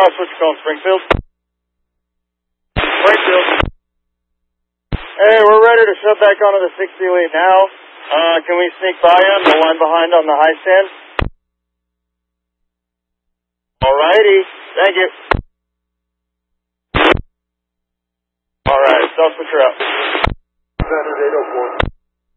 Cross, what's your calling, Springfield? Springfield. Hey, we're ready to shut back onto the 60 lead now. Can we sneak by you? No line behind on the high stand. Alrighty, thank you. Alright, self-switcher out.